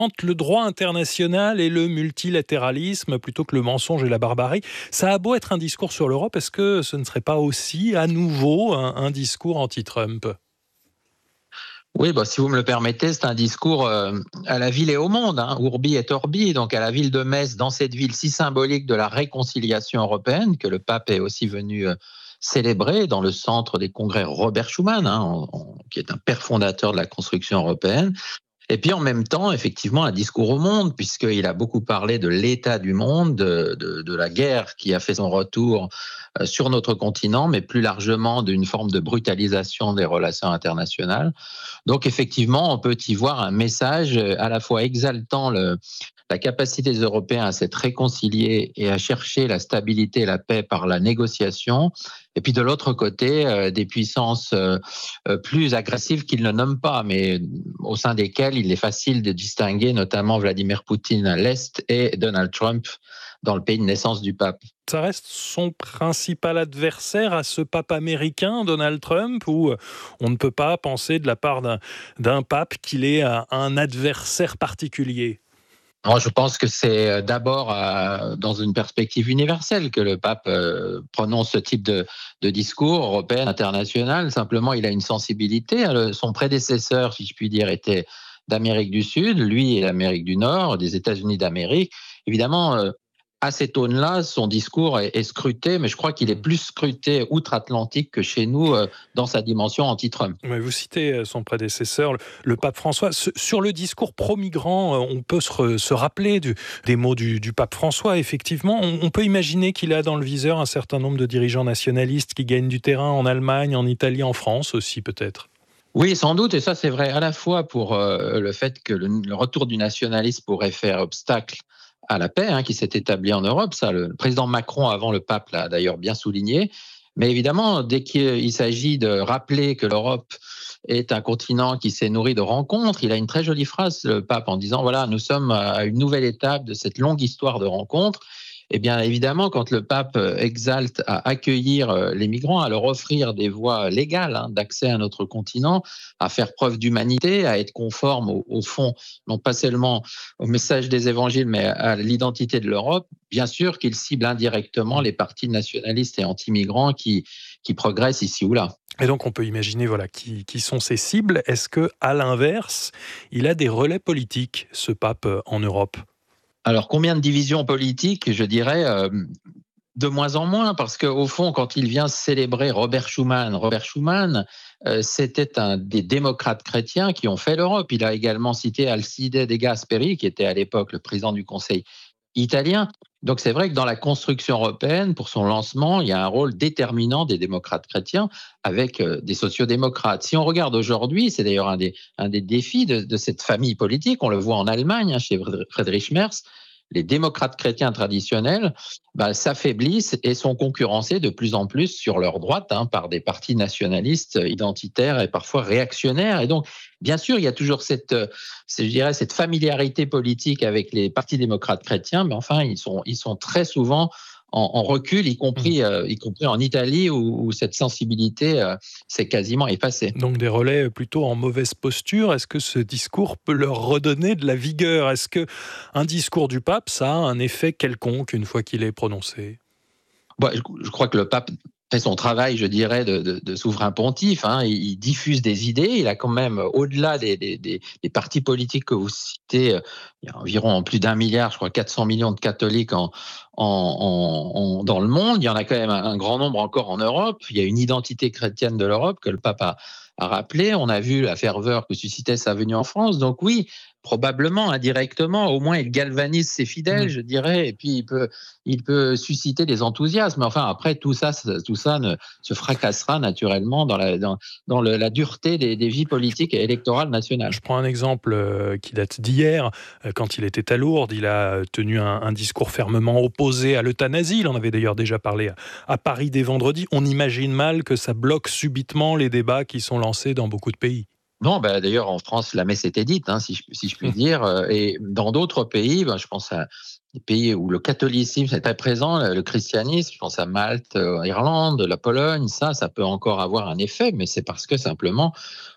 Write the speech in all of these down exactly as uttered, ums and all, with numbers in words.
Entre le droit international et le multilatéralisme plutôt que le mensonge et la barbarie. Ça a beau être un discours sur l'Europe, est-ce que ce ne serait pas aussi à nouveau un, un discours anti-Trump ? Oui, bah, si vous me le permettez, c'est un discours euh, à la ville et au monde, hein, urbi et orbi, donc à la ville de Metz, dans cette ville si symbolique de la réconciliation européenne, que le pape est aussi venu euh, célébrer dans le centre des congrès Robert Schuman, hein, en- en- qui est un père fondateur de la construction européenne. Et puis en même temps, effectivement, un discours au monde, puisqu'il a beaucoup parlé de l'état du monde, de, de, de la guerre qui a fait son retour euh, sur notre continent, mais plus largement d'une forme de brutalisation des relations internationales. Donc effectivement, on peut y voir un message à la fois exaltant le, la capacité des Européens à s'être réconciliés et à chercher la stabilité et la paix par la négociation, et puis de l'autre côté, euh, des puissances euh, plus agressives qu'ils ne nomment pas, mais au sein desquelles il est facile de distinguer notamment Vladimir Poutine à l'Est et Donald Trump dans le pays de naissance du pape. Ça reste son principal adversaire à ce pape américain, Donald Trump, où on ne peut pas penser de la part d'un, d'un pape qu'il est un adversaire particulier. Moi, je pense que c'est d'abord euh, dans une perspective universelle que le pape euh, prononce ce type de, de discours européen, international. Simplement, il a une sensibilité. Son prédécesseur, si je puis dire, était d'Amérique du Sud, lui est d'Amérique du Nord, des États-Unis d'Amérique. Évidemment, euh, à cette aune-là, son discours est, est scruté, mais je crois qu'il est plus scruté outre-Atlantique que chez nous euh, dans sa dimension anti-Trump. Vous citez son prédécesseur, le, le pape François. Sur le discours pro-migrants, on peut se, re, se rappeler du, des mots du, du pape François. Effectivement, on, on peut imaginer qu'il a dans le viseur un certain nombre de dirigeants nationalistes qui gagnent du terrain en Allemagne, en Italie, en France aussi peut-être. Oui, sans doute, et ça c'est vrai à la fois pour euh, le fait que le, le retour du nationalisme pourrait faire obstacle à la paix hein, qui s'est établie en Europe. Ça, le, le président Macron, avant le pape, l'a d'ailleurs bien souligné. Mais évidemment, dès qu'il s'agit de rappeler que l'Europe est un continent qui s'est nourri de rencontres, il a une très jolie phrase, le pape, en disant, voilà, nous sommes à une nouvelle étape de cette longue histoire de rencontres. Eh bien, évidemment, quand le pape exalte à accueillir les migrants, à leur offrir des voies légales hein, d'accès à notre continent, à faire preuve d'humanité, à être conforme au, au fond, non pas seulement au message des évangiles, mais à l'identité de l'Europe, bien sûr qu'il cible indirectement les partis nationalistes et anti-migrants qui, qui progressent ici ou là. Et donc on peut imaginer voilà, qui, qui sont ces cibles. Est-ce qu'à l'inverse, il a des relais politiques, ce pape, en Europe ? Alors, combien de divisions politiques, je dirais, euh, de moins en moins, parce qu'au fond, quand il vient célébrer Robert Schuman, Robert Schuman, euh, c'était un des démocrates chrétiens qui ont fait l'Europe. Il a également cité Alcide De Gasperi, qui était à l'époque le président du Conseil italien. Donc c'est vrai que dans la construction européenne, pour son lancement, il y a un rôle déterminant des démocrates chrétiens avec euh, des sociodémocrates. Si on regarde aujourd'hui, c'est d'ailleurs un des, un des défis de, de cette famille politique, on le voit en Allemagne, hein, chez Friedrich Merz, les démocrates chrétiens traditionnels bah, s'affaiblissent et sont concurrencés de plus en plus sur leur droite hein, par des partis nationalistes, identitaires et parfois réactionnaires. Et donc, bien sûr, il y a toujours cette, je dirais, cette familiarité politique avec les partis démocrates chrétiens, mais enfin, ils sont, ils sont très souvent en, en recul, y compris, euh, y compris en Italie, où, où cette sensibilité euh, s'est quasiment effacée. Donc des relais plutôt en mauvaise posture. Est-ce que ce discours peut leur redonner de la vigueur ? Est-ce qu'un discours du pape, ça a un effet quelconque une fois qu'il est prononcé ? Bon, je, je crois que le pape fait son travail, je dirais, de, de, de souverain pontife. Hein. Il, il diffuse des idées. Il a quand même, au-delà des, des, des, des partis politiques que vous citez, il y a environ plus d'un milliard, je crois quatre cents millions de catholiques en, en, en, en, dans le monde. Il y en a quand même un, un grand nombre encore en Europe. Il y a une identité chrétienne de l'Europe que le pape a, a rappelé. On a vu la ferveur que suscitait sa venue en France. Donc oui, probablement, indirectement, au moins il galvanise ses fidèles, je dirais, et puis il peut, il peut susciter des enthousiasmes. Enfin, après, tout ça, tout ça ne, se fracassera naturellement dans la, dans, dans le, la dureté des, des vies politiques et électorales nationales. Je prends un exemple euh, qui date d'hier. Euh, quand il était à Lourdes, il a tenu un, un discours fermement opposé à l'euthanasie. Il en avait d'ailleurs déjà parlé à, à Paris dès vendredi. On imagine mal que ça bloque subitement les débats qui sont lancés dans beaucoup de pays. Non, ben d'ailleurs en France, la messe était dite, hein, si, je, si je puis dire. Et dans d'autres pays, ben, je pense à des pays où le catholicisme est très présent, le christianisme, je pense à Malte, Irlande, la Pologne, ça, ça peut encore avoir un effet, mais c'est parce que simplement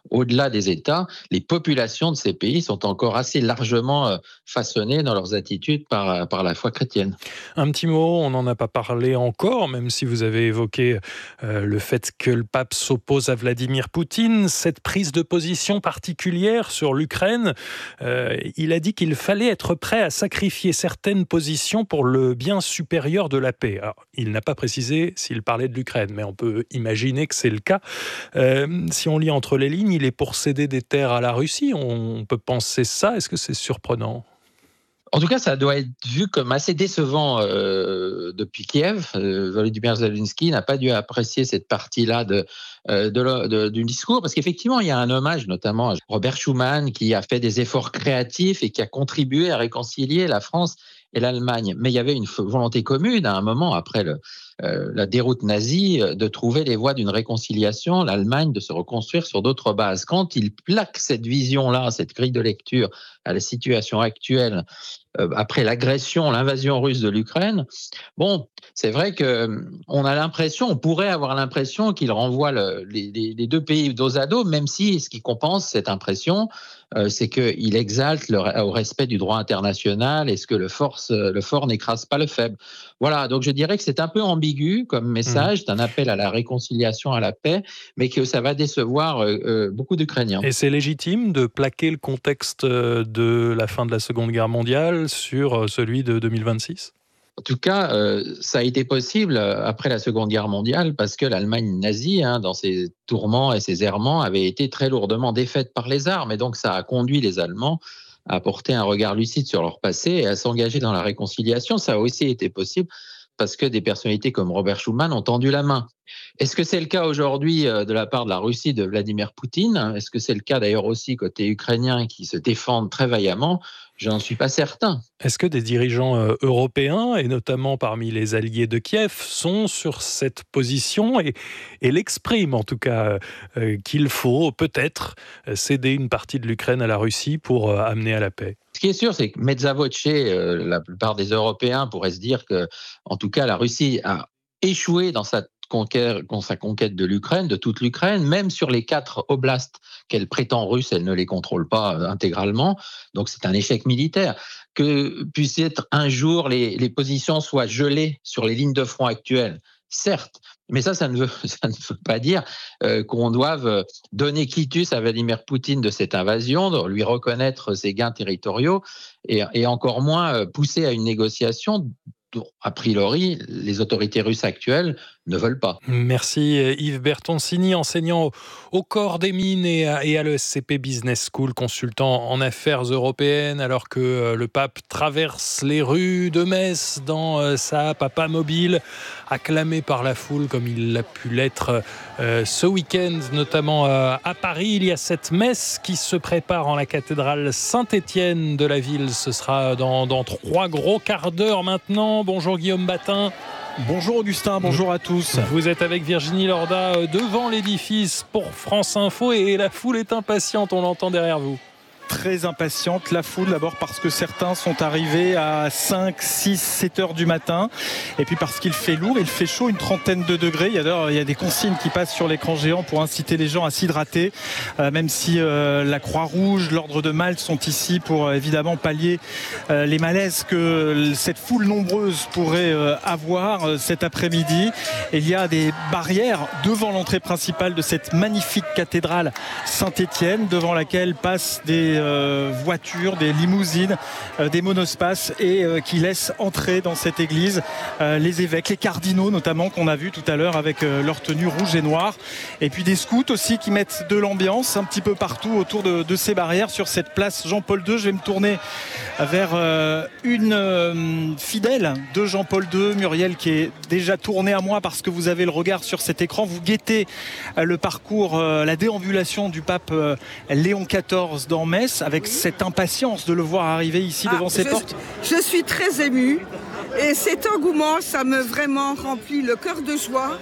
au-delà des États, les populations de ces pays sont encore assez largement façonnées dans leurs attitudes par, par la foi chrétienne. Un petit mot, on n'en a pas parlé encore, même si vous avez évoqué euh, le fait que le pape s'oppose à Vladimir Poutine, cette prise de position particulière sur l'Ukraine. Euh, il a dit qu'il fallait être prêt à sacrifier certaines positions pour le bien supérieur de la paix. Alors, il n'a pas précisé s'il parlait de l'Ukraine, mais on peut imaginer que c'est le cas. Euh, si on lit entre les lignes, il est pour céder des terres à la Russie. On peut penser ça. Est-ce que c'est surprenant ? En tout cas, ça doit être vu comme assez décevant euh, depuis Kiev. Euh, Volodymyr Zelensky n'a pas dû apprécier cette partie-là de, euh, de, de, du discours, parce qu'effectivement, il y a un hommage notamment à Robert Schuman, qui a fait des efforts créatifs et qui a contribué à réconcilier la France et l'Allemagne. Mais il y avait une volonté commune à un moment, après le, euh, la déroute nazie, de trouver les voies d'une réconciliation, l'Allemagne de se reconstruire sur d'autres bases. Quand il plaque cette vision-là, cette grille de lecture à la situation actuelle, euh, après l'agression, l'invasion russe de l'Ukraine, bon, c'est vrai qu'on a l'impression, on pourrait avoir l'impression qu'il renvoie le, les, les deux pays dos à dos, même si ce qui compense cette impression, euh, c'est qu'il exalte le, au respect du droit international et ce que le, force, le fort n'écrase pas le faible. Voilà, donc je dirais que c'est un peu ambigu comme message, c'est un appel à la réconciliation, à la paix, mais que ça va décevoir euh, euh, beaucoup d'Ukrainiens. Et c'est légitime de plaquer le contexte de la fin de la Seconde Guerre mondiale sur celui de deux mille vingt-six ? En tout cas, euh, ça a été possible après la Seconde Guerre mondiale parce que l'Allemagne nazie, hein, dans ses tourments et ses errements, avait été très lourdement défaite par les armes. Et donc, ça a conduit les Allemands à porter un regard lucide sur leur passé et à s'engager dans la réconciliation. Ça a aussi été possible parce que des personnalités comme Robert Schuman ont tendu la main. Est-ce que c'est le cas aujourd'hui de la part de la Russie, de Vladimir Poutine ? Est-ce que c'est le cas d'ailleurs aussi côté ukrainien qui se défendent très vaillamment ? Je n'en suis pas certain. Est-ce que des dirigeants européens, et notamment parmi les alliés de Kiev, sont sur cette position et, et l'expriment en tout cas euh, qu'il faut peut-être céder une partie de l'Ukraine à la Russie pour euh, amener à la paix ? Ce qui est sûr, c'est que mezza voce, euh, la plupart des Européens pourraient se dire que, en tout cas, la Russie a échoué dans sa conquête, dans sa conquête de l'Ukraine, de toute l'Ukraine, même sur les quatre oblasts qu'elle prétend russes, elle ne les contrôle pas intégralement. Donc c'est un échec militaire. Que puissent être un jour les, les positions soient gelées sur les lignes de front actuelles, certes, mais ça, ça ne veut, ça ne veut pas dire euh, qu'on doive donner quitus à Vladimir Poutine de cette invasion, de lui reconnaître ses gains territoriaux et, et encore moins pousser à une négociation dont, a priori, les autorités russes actuelles ne veulent pas. Merci Yves Bertoncini, enseignant au corps des mines et à, et à l'E S C P Business School, consultant en affaires européennes, alors que le pape traverse les rues de Metz dans sa papa mobile, acclamé par la foule comme il l'a pu l'être euh, ce week-end, notamment euh, à Paris. Il y a cette messe qui se prépare en la cathédrale Saint-Étienne de la ville. Ce sera dans, dans trois gros quarts d'heure maintenant. Bonjour Guillaume Batin. Bonjour Augustin, bonjour à tous. Vous êtes avec Virginie Lorda devant l'édifice pour France Info et la foule est impatiente, on l'entend derrière vous. Très impatiente, la foule d'abord parce que certains sont arrivés à cinq, six, sept heures du matin et puis parce qu'il fait lourd, il fait chaud, une trentaine de degrés. Il y a, il y a des consignes qui passent sur l'écran géant pour inciter les gens à s'hydrater, euh, même si euh, la Croix-Rouge, l'Ordre de Malte sont ici pour euh, évidemment pallier euh, les malaises que cette foule nombreuse pourrait euh, avoir euh, cet après-midi. Et il y a des barrières devant l'entrée principale de cette magnifique cathédrale Saint-Étienne, devant laquelle passent des Euh, voitures, des limousines, euh, des monospaces et euh, qui laissent entrer dans cette église euh, les évêques, les cardinaux notamment qu'on a vu tout à l'heure avec euh, leur tenue rouge et noire, et puis des scouts aussi qui mettent de l'ambiance un petit peu partout autour de, de ces barrières sur cette place Jean-Paul deux. Je vais me tourner vers euh, une euh, fidèle de Jean-Paul deux, Muriel, qui est déjà tournée à moi parce que vous avez le regard sur cet écran, vous guettez euh, le parcours, euh, la déambulation du pape euh, Léon quatorze dans Metz, avec cette impatience de le voir arriver ici ah, devant ses je, portes. Je suis très émue et cet engouement, ça me vraiment remplit le cœur de joie.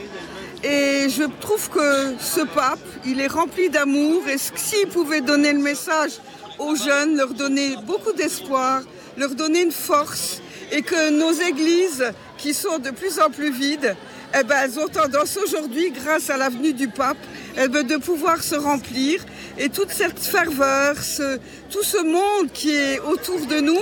Et je trouve que ce pape, il est rempli d'amour et s'il pouvait donner le message aux jeunes, leur donner beaucoup d'espoir, leur donner une force, et que nos églises, qui sont de plus en plus vides, eh ben, elles ont tendance aujourd'hui, grâce à la venue du pape, eh ben, de pouvoir se remplir et toute cette ferveur, ce, tout ce monde qui est autour de nous.